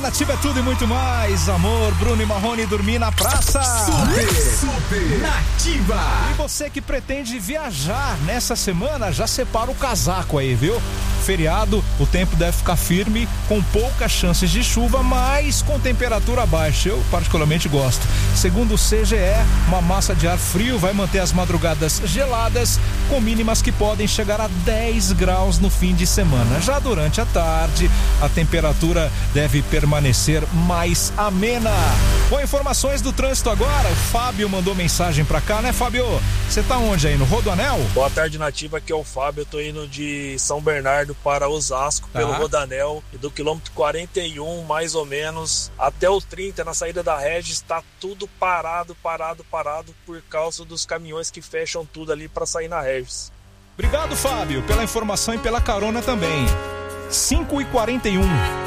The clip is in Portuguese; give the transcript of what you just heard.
Nativa é tudo e muito mais. Amor, Bruno e Marrone dormir na praça. Super Nativa. E você que pretende viajar nessa semana, já separa o casaco aí, viu? Feriado, o tempo deve ficar firme, com poucas chances de chuva, mas com temperatura baixa. Eu particularmente gosto. Segundo o CGE, uma massa de ar frio vai manter as madrugadas geladas, com mínimas que podem chegar a 10 graus no fim de semana. Já durante a tarde, a temperatura deve permanecer mais amena. Com informações do trânsito agora, o Fábio mandou mensagem pra cá, né, Fábio? Você tá onde aí, no Rodoanel? Boa tarde, Nativa, aqui é o Fábio. Eu tô indo de São Bernardo para Osasco, pelo Rodoanel, e do quilômetro 41, mais ou menos, até o 30, na saída da Regis, tá tudo parado, por causa dos caminhões que fecham tudo ali para sair na Regis. Obrigado, Fábio, pela informação e pela carona também. 5h41.